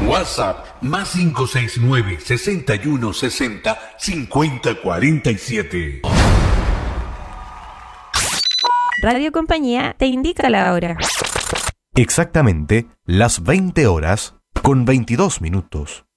WhatsApp más 569 61 60 50 47. Radio Compañía te indica la hora. Exactamente las 20 horas con 22 minutos.